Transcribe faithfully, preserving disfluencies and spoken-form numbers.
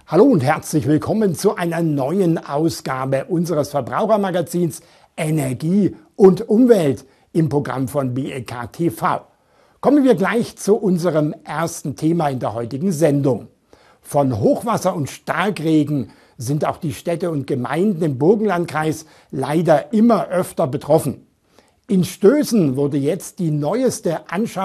Hallo und herzlich willkommen zu einer neuen Ausgabe unseres Verbrauchermagazins Energie und Umwelt im Programm von B E K T V. Kommen wir gleich zu unserem ersten Thema in der heutigen Sendung. Von Hochwasser und Starkregen sind auch die Städte und Gemeinden im Burgenlandkreis leider immer öfter betroffen. In Stößen wurde jetzt die neueste Anschaffung